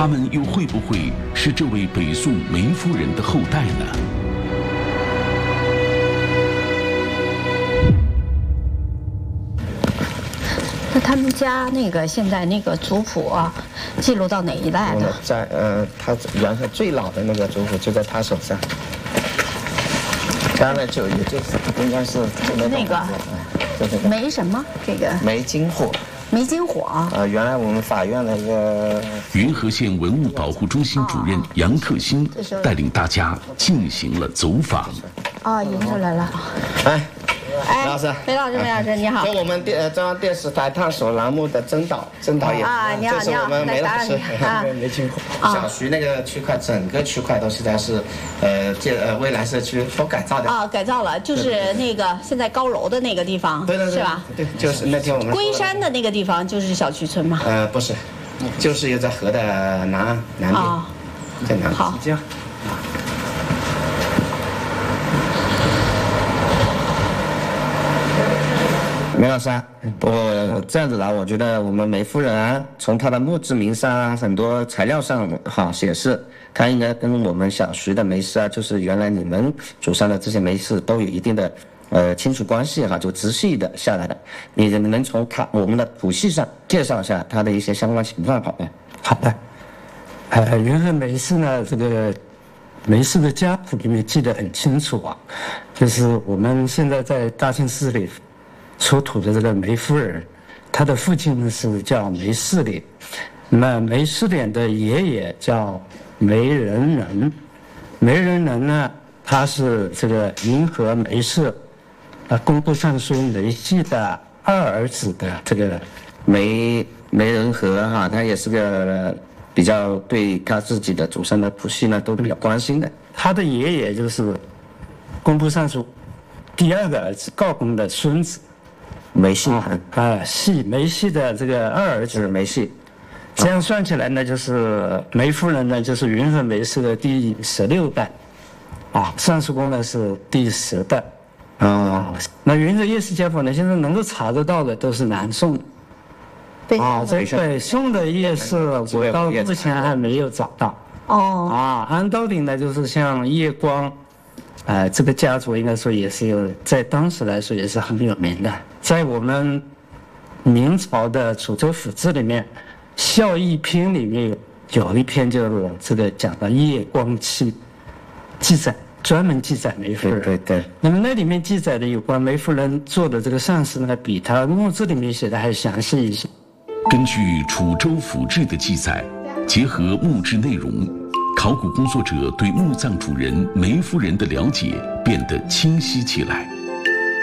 他们又会不会是这位北宋梅夫人的后代呢？ 那他们家那个现在那个族谱啊，记录到哪一代的？ 在他原来最老的那个族谱就在他手上。当然也就是应该是那个梅什么这个梅金火。 梅金火原来我们法院那个云和县文物保护中心主任杨克新带领大家进行了走访。 引出来了。 梅老师， 梅老师，你好。 是我们中央电视台探索栏目的曾导演你好， 这是我们梅老师梅金火。 小徐那个区块，整个区块都现在是未来社区都改造的。 改造了，就是那个现在高楼的那个地方， 对， 是吧？ 对，就是那天我们龟山的那个地方就是小渠村吗？ 不是，就是有在河的南边，在南。 好， 这样。梅老师，我这样子来，我觉得我们梅夫人从她的墓志铭上很多材料上显示，她应该跟我们小徐的梅氏就是原来你们祖上的这些梅氏都有一定的亲属关系就直系的下来的。你能从我们的谱系上介绍一下她的一些相关情况？ 好的。云和梅氏呢，这个梅氏的家谱里面记得很清楚就是我们现在在大庆市里出土的这个梅夫人，她的父亲呢是叫梅世廉，那么梅世廉的爷爷叫梅仁人，梅仁人呢，他是这个云和梅氏工部尚书梅系的二儿子的这个梅仁和他也是个比较对他自己的祖上的谱系呢都比较关心的。 他的爷爷就是工部尚书第二个儿子告公的孙子。 梅系梅系的这个二儿子梅系，这样算起来呢，就是梅夫人呢，就是云和梅氏的第16代，尚书公呢是第10代，那云和叶氏家谱呢，现在能够查得到的都是南宋的，北宋的叶氏我到目前还没有找到。按道理呢，就是像叶光。这个家族应该说也是在当时来说也是很有名的，在我们明朝的《楚州府志》里面，《孝义篇》里面有一篇就是这个讲的叶光期记载，专门记载梅夫人。 对。 那么那里面记载的有关梅夫人做的这个善事呢，比他墓志里面写的还详细一些。 根据《楚州府志》的记载，结合墓志内容，考古工作者对墓葬主人梅夫人的了解变得清晰起来。